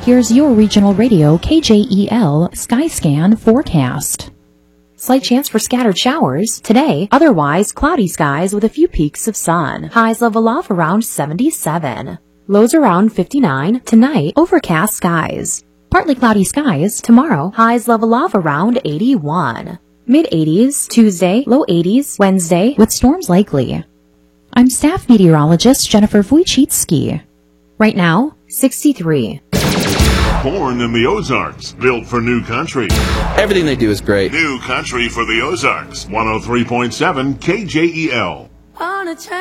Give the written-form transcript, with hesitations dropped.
Here's your regional radio KJEL Skyscan forecast. Slight chance for scattered showers today, otherwise cloudy skies with a few peaks of sun. Highs level off around 77. Lows around 59. Tonight, overcast skies. Partly cloudy skies tomorrow. Highs level off around 81. Mid-80s Tuesday, low 80s Wednesday with storms likely. I'm staff meteorologist Jennifer Wojcicki. Right now, 63. Born in the Ozarks, built for new country. Everything they do is great. New country for the Ozarks. 103.7 KJEL.